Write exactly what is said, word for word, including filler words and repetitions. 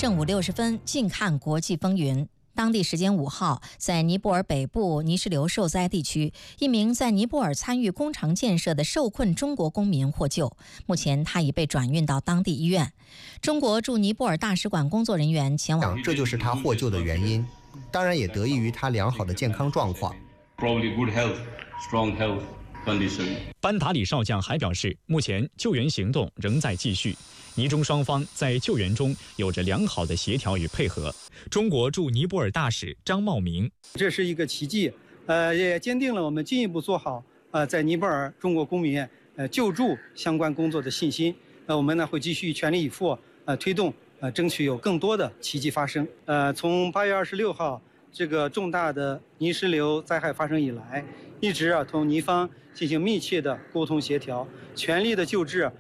正午六十分，近看国际风云。当地时间五号，在尼泊尔北部泥石流受灾地区，一名在尼泊尔参与工程建设的受困中国公民获救，目前他已被转运到当地医院。中国驻尼泊尔大使馆工作人员前往， 这就是他获救的原因，当然也得益于他良好的健康状况。 Probably good health, strong health condition. 班达里少将还表示，目前救援行动仍在继续。尼中双方在救援中有着良好的协调与配合。中国驻尼泊尔大使张茂明， 这是一个奇迹，呃，也坚定了我们进一步做好呃在尼泊尔中国公民呃救助相关工作的信心。呃，我们呢会继续全力以赴呃推动呃争取有更多的奇迹发生。呃，从八月二十六号这个重大的泥石流灾害发生以来，一直啊同尼方进行密切的沟通协调，全力的救治